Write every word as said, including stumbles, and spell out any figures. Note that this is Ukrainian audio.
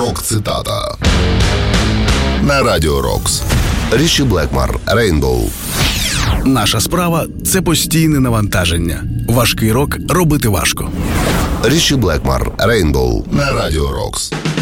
Рок-цитата на Радіо Рокс. Ріші Блекмор, Рейнбоу. Наша справа – це постійне навантаження. Важкий рок робити важко. Ріші Блекмор, Рейнбоу на Радіо Рокс.